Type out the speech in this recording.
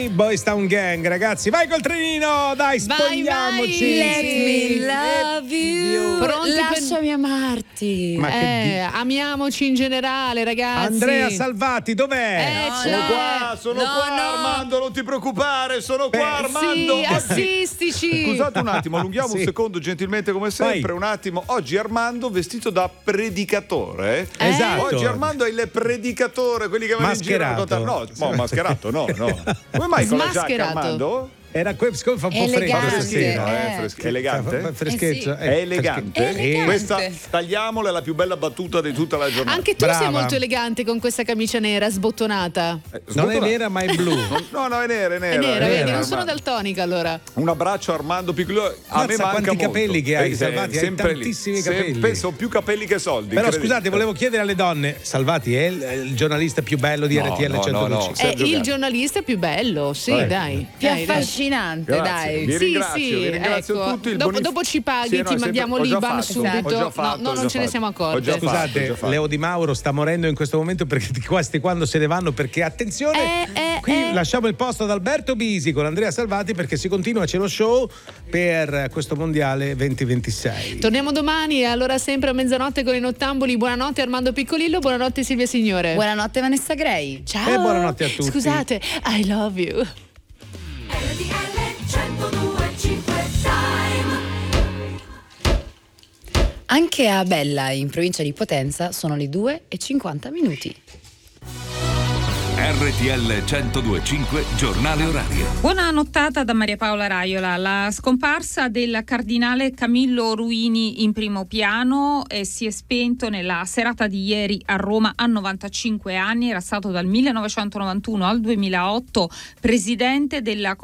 Johnny, Boys Town Gang, ragazzi, vai col trenino, dai, spogliamoci. Let me love you. Pronti Lasciami amarti. Ma che amiamoci in generale, ragazzi. Andrea Salvati, dov'è? Sono qua, Armando, non ti preoccupare, sono qua, Armando. Sì, assistici. Scusate un attimo, allunghiamo un secondo gentilmente come sempre. Vai. Un attimo, oggi Armando vestito da predicatore. Esatto. Oggi Armando è il predicatore, quelli che vanno in giro a Mascherato. raccontare. No, mascherato, no. Come mai con la giacca, Smascherato. Armando? Era siccome fa un po' freddo Elegante. stasera. Elegante? Freschezzo. sì. È elegante? Elegante. Questa, tagliamola, è la più bella battuta di tutta la giornata. Anche tu Brava. sei molto elegante con questa camicia nera sbottonata. Non è nera, ma è blu. No, è nera, è nera. È nera, vedi, non Armando. sono daltonica allora. Un abbraccio a Armando Piccolo. A Mazza, me manca quanti molto. capelli che hai, Salvati, hai sempre tantissimi lì. capelli. Penso più capelli che soldi. Però incredibile. scusate, volevo chiedere alle donne, Salvati è il giornalista più bello di RTL 125. no. È Sergio il Gatti. giornalista più bello, sì, Vai. dai. Più dai. affascinante, Grazie. dai. Vi ringrazio, vi ringrazio ecco. tutti. Il Dopo ci paghi, Sì, no, ti sempre- mandiamo ho già l'Iban fatto, subito. ho già fatto, no, ho non già ce ne fatto. siamo Ho accorti. già fatto. Scusate, Leo Di Mauro sta morendo in questo momento perché di questi quando se ne vanno, perché attenzione, qui lasciamo il posto ad Alberto Bisi con Andrea Salvati perché si continua, c'è lo show per questo mondiale 2026. Torniamo domani e allora sempre a mezzanotte con i Nottamboli. Buonanotte Armando Piccolillo, buonanotte Silvia Signore. Buonanotte Vanessa Gray. Ciao. E buonanotte a tutti. Scusate, I love you. Anche a Bella, in provincia di Potenza, sono le 2:50. RTL 102.5 Giornale orario. Buona nottata da Maria Paola Raiola. La scomparsa del cardinale Camillo Ruini in primo piano si è spento nella serata di ieri a Roma a 95 anni. Era stato dal 1991 al 2008 presidente della